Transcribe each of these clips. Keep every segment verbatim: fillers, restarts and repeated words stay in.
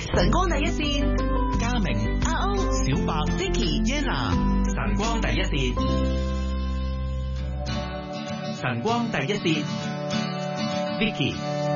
晨光第一線， 嘉明、 阿歐、 小白、 Vicky、 Jenna，晨光第一線，晨光第一線 ，Vicky。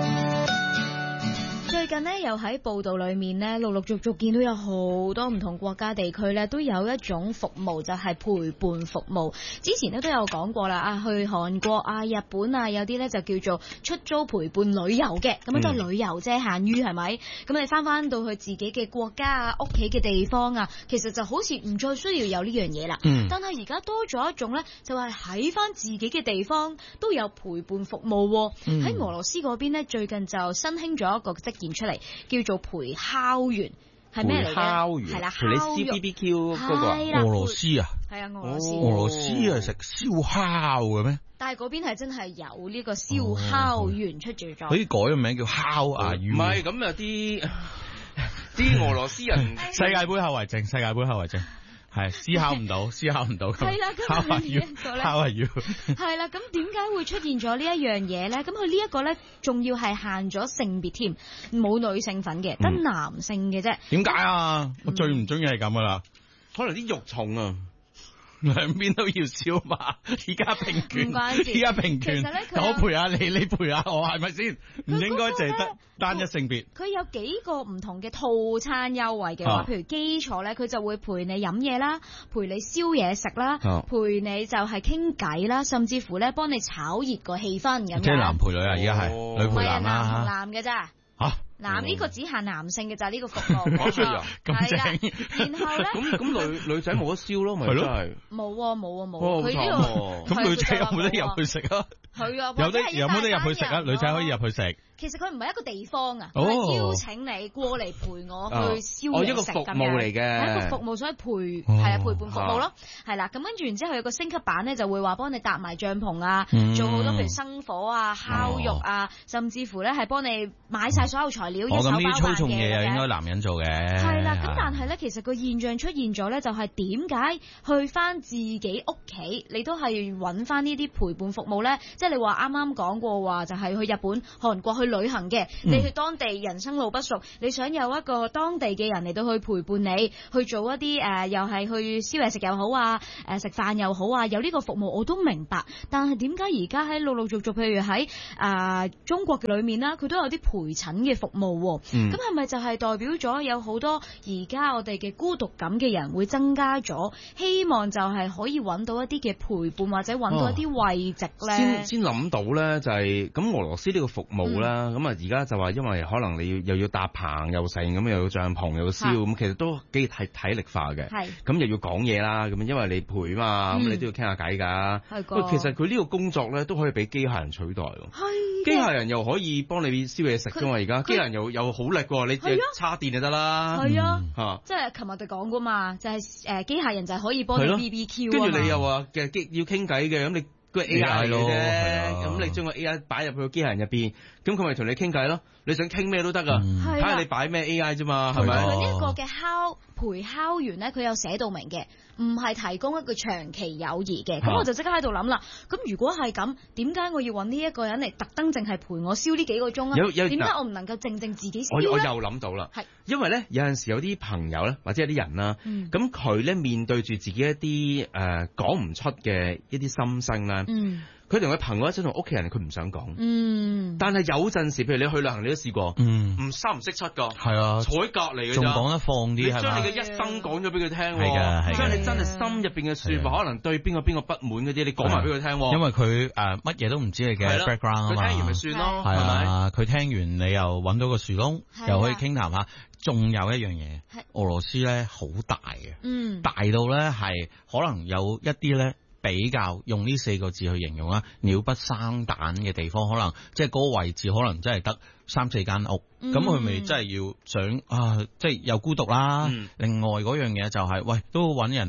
最近呢，又喺報道裏面呢，陸陸續續見到有好多唔同國家地區呢，都有一種服務就係陪伴服務。之前呢都有講過啦，啊去韓國啊、日本啊，有啲呢就叫做出租陪伴旅遊嘅，咁樣都係旅遊啫，限於係咪？咁你翻翻到去自己嘅國家啊、屋企嘅地方啊，其實就好似唔再需要有呢樣嘢啦。嗯。但係而家多咗一種呢，就係喺翻自己嘅地方都有陪伴服務。喺、嗯、俄羅斯嗰邊呢，最近就新興咗一個職業出嚟，叫做陪烤員，係咩嚟嘅？ 烤員係啦，陪你 C B B Q 嗰個俄羅斯啊， 係啊，俄羅斯。 俄羅斯係食燒烤嘅咩？ 但係嗰邊係真係有呢個燒烤員出住咗， 可以改個名叫烤牙魚。 唔係咁有啲啲俄羅斯人世界盃後遺症，世界盃後遺症。係思考唔到，思考唔到。 係啦，咁烤係要，烤係要。 係啦，咁點解會出現咗呢一樣嘢咧？咁佢呢一個咧，仲要係限咗性別添，冇女性份嘅，得、嗯、男性嘅啫。 點解啊？我最唔中意係咁噶啦， 可能啲肉重啊。 兩邊都要燒嘛，而家平權， 唔關事， 而家平權，我陪下你，你陪下我，係咪先？唔應該淨係得單一性別。 佢有幾個唔同嘅套餐優惠嘅話，啊、譬如基礎咧，佢就會陪你飲嘢啦，陪你燒嘢食啦，啊、陪你就係傾偈啦，甚至乎咧幫你炒熱個氣氛咁樣。 即係男陪女啊，而家係女陪男啦。 男同男嘅咋？ 吓？ 嗱，呢個只限男性嘅就係呢個服務， 講出嚟咁正。 然後咧， 咁咁女女仔冇得燒咯，咪真係冇啊冇啊冇。佢呢個咁女仔有冇得入去食啊？ 係啊， 有得有冇得入去食啊？女仔可以入去食。 其實佢唔係一個地方啊，佢係邀請你過嚟陪我去燒嘢食咁樣。 哦，一個服務嚟嘅， 係一個服務，所以陪係啊陪伴服務咯，係啦。咁跟住然之後有個升級版咧，就會話幫你搭埋帳篷啊，做好多譬如生火啊、烤肉啊，甚至乎咧係幫你買晒所有材料，一手包辦嘅。 操縱嘢又應該男人做嘅。 係啦，咁但係咧，其實個現象出現咗咧，就係點解去翻自己屋企，你都係揾翻呢啲陪伴服務咧？即係你話啱啱講過話，就係去日本、韓國去旅行嘅，你去當地人生路不熟，嗯、你想有一個當地嘅人嚟到去陪伴你，去做一啲誒、呃，又係去燒嘢食又好啊，誒、呃、食飯又好啊，有呢個服務我都明白。但係點解而家喺陸陸續續，譬如喺啊、呃、中國嘅裏面啦，佢都有啲陪診嘅服務，咁係咪就係代表咗有好多而家我哋嘅孤獨感嘅人會增加咗？希望就係可以揾到一啲嘅陪伴，或者揾到一啲慰藉咧。 先先諗到咧，就係、是、咁俄羅斯呢個服務啦，咁啊而家就話因為可能你要又要搭棚又成咁，又要帳篷又要燒，咁其實都幾係體力化嘅。係咁又要講嘢啦，咁因為你陪嘛，咁、嗯、你都要傾下偈㗎。係個其實佢呢個工作咧都可以俾機械人取代喎。係機械人又可以幫你燒嘢食㗎嘛，而家機械人又又好力喎，你只插電就得啦。係啊，嚇、嗯！即係琴日就講過嘛，就係誒機械人就係可以幫你 B B Q 跟住你又話嘅機要傾偈嘅，咁你個 A I 咯，咁你將個 A I 擺入去個機械人入邊，咁佢咪同你傾偈咯？你想傾咩都得噶，睇下你擺咩 A I 啫嘛，係咪？ 佢呢一個嘅烤陪烤員咧，佢有寫到明嘅，唔係提供一個長期友誼嘅。咁、啊、我就即刻喺度諗啦，咁如果係咁，點解我要揾呢一個人嚟特登淨係陪我燒呢幾個鐘啊？點解我唔能夠靜靜自己燒咧？ 我我又諗到啦，係因為咧有陣時有啲朋友咧，或者有啲人啦，咁佢咧面對住自己一啲誒講唔出嘅一啲心聲啦。嗯佢同佢朋友一齊同屋企人，佢唔想講。嗯，但係有陣時，譬如你去旅行，你都試過。嗯，唔三唔識七噶。係啊，坐喺隔離嘅咋。仲講得放啲，你將你嘅一生講咗俾佢聽。係㗎，係。將你真係心入邊嘅説話，可能對邊個邊個不滿嗰啲，你講埋俾佢聽。因為佢誒乜嘢都唔知你嘅 background 啊嘛。佢聽完咪算咯，係咪？佢聽完你又揾到個樹窿，又可以傾談下。仲有一樣嘢，俄羅斯咧好大嘅，嗯，大到咧係可能有一啲咧。比較用呢四個字去形容啦，鳥不生蛋嘅地方，可能即係嗰個位置，可能真係得三四間屋，咁佢咪真係要想啊，即係又孤獨啦。嗯、另外嗰樣嘢就係、是，喂，都揾人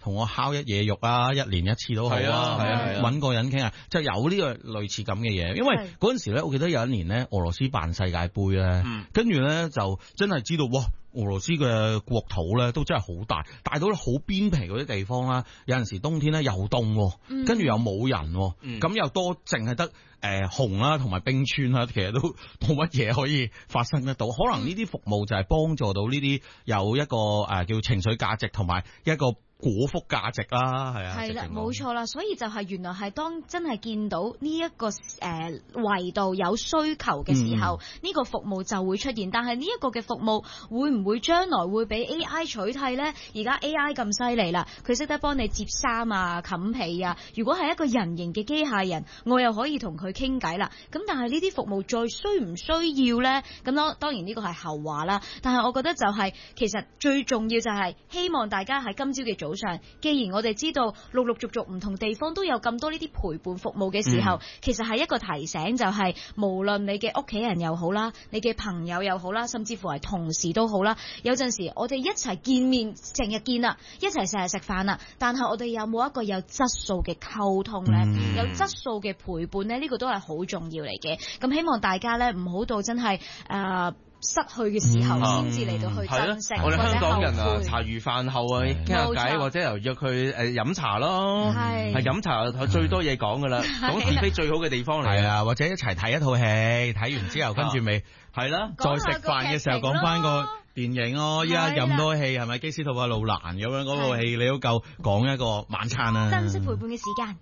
同我烤一夜肉啊，一年一次都好啊， 係啊係啊揾個人傾下，就有呢個類似咁嘅嘢。因為嗰陣時咧，我記得有一年咧，俄羅斯辦世界盃咧， 嗯、跟住咧就真係知道哇！俄羅斯嘅國土咧都真係好大，大到好邊皮嗰啲地方啦。有陣時冬天咧又凍，跟住又冇人，咁、嗯、又多淨係得誒熊啦同埋冰川啦，其實都冇乜嘢可以發生得到。可能呢啲服務就係幫助到呢啲有一個誒、呃、叫情緒價值同埋一個果腹價值啦，係啊， 係啦，冇錯啦，所以就係原來係當真係見到呢一個誒維度有需求嘅時候，呢、嗯、個服務就會出現。但係呢一個嘅服務會唔會將來會俾 A I 取替呢？而家 A I 咁犀利啦，佢識得幫你摺衫啊、冚被啊。如果係一個人形嘅機械人，我又可以同佢傾偈啦。咁但係呢啲服務再需唔需要呢？咁當當然呢個係後話啦。但係我覺得就係、是、其實最重要就係希望大家喺今朝嘅早上，既然我哋知道陸陸續續唔同地方都有咁多呢啲陪伴服務嘅時候，嗯、其實係一個提醒，就係無論你嘅屋企人又好啦，你嘅朋友又好啦，甚至乎係同事都好啦，有陣時我哋一齊見面，成日見啦，一齊成日食飯啦，但係我哋有冇一個有質素嘅溝通呢？嗯、有質素嘅陪伴呢？呢、呢個都係好重要嚟嘅。咁希望大家呢，唔好到真係誒。呃失去嘅時候先至嚟到去珍惜， 我哋香港人啊， 或者茶餘飯後啊傾下偈，或者又約佢誒飲茶咯，係飲茶最多嘢講噶啦，講是非最好嘅地方嚟，係啊， 或者一齊睇一套戲，睇完之後跟住咪係啦，再食飯嘅時候講翻個電影咯，依家飲多戲係咪基斯杜化路蘭咁樣嗰部戲你都夠講一個晚餐啊， 珍惜陪伴嘅時間。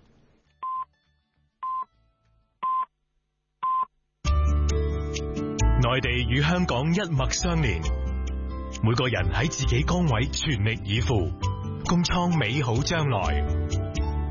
內地與香港一脈相連，每個人喺自己崗位全力以赴，共創美好將來。